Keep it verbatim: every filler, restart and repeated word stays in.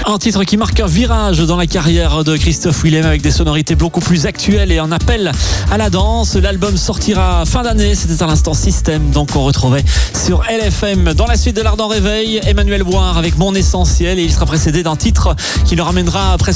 Un titre qui marque un virage dans la carrière de Christophe Willem avec des sonorités beaucoup plus actuelles et un appel à la danse. L'album sortira fin d'année, c'était à l'instant Système, donc on retrouvait sur L F M. Dans la suite de l'Ardent Réveil, Emmanuel Boire avec Mon Essentiel, et il sera précédé d'un titre qui le ramènera presque